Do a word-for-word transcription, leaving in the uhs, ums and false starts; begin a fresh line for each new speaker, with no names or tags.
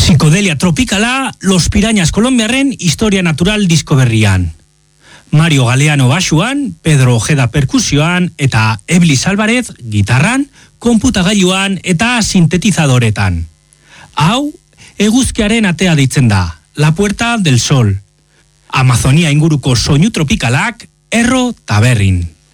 Psikodelia tropikala, Los Pirañas kolonbiarren historia natural disko berrian. Mario Galeano basuan, Pedro Ojeda perkusioan eta Eblis Alvarez gitarran, konputagailuan eta sintetizadoretan. Hau, eguzkiaren atea deitzen da, La Puerta del Sol. Amazonia inguruko soinu tropikalak, Erro Taberrin.